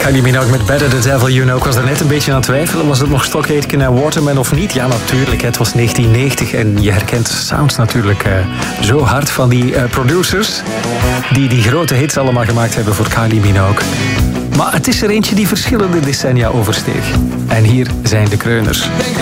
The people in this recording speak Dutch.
Kylie Minogue met Better the Devil You Know. Ik was er net een beetje aan het twijfelen. Was het nog Stock Aitken en Waterman of niet? Ja, natuurlijk. Het was 1990 en je herkent de sounds natuurlijk zo hard van die producers die grote hits allemaal gemaakt hebben voor Kylie Minogue. Maar het is er eentje die verschillende decennia oversteeg. En hier zijn de kreuners.